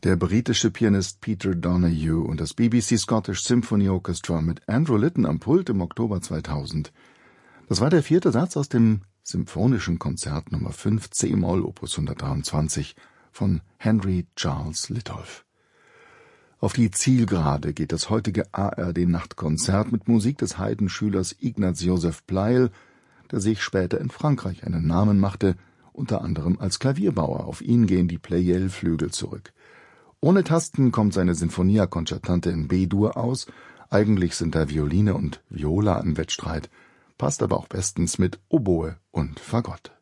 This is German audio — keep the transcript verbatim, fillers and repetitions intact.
Der britische Pianist Peter Donoghue und das B B C Scottish Symphony Orchestra mit Andrew Litton am Pult im Oktober zweitausend. Das war der vierte Satz aus dem Symphonischen Konzert Nummer fünf c-Moll Opus hundertdreiundzwanzig von Henry Charles Litolff. Auf die Zielgerade geht das heutige A R D-Nachtkonzert mit Musik des Haydn-Schülers Ignaz Joseph Pleyel, der sich später in Frankreich einen Namen machte, unter anderem als Klavierbauer. Auf ihn gehen die Pleyel-Flügel zurück. Ohne Tasten kommt seine Sinfonia Concertante in B-Dur aus, eigentlich sind da Violine und Viola im Wettstreit, passt aber auch bestens mit Oboe und Fagott.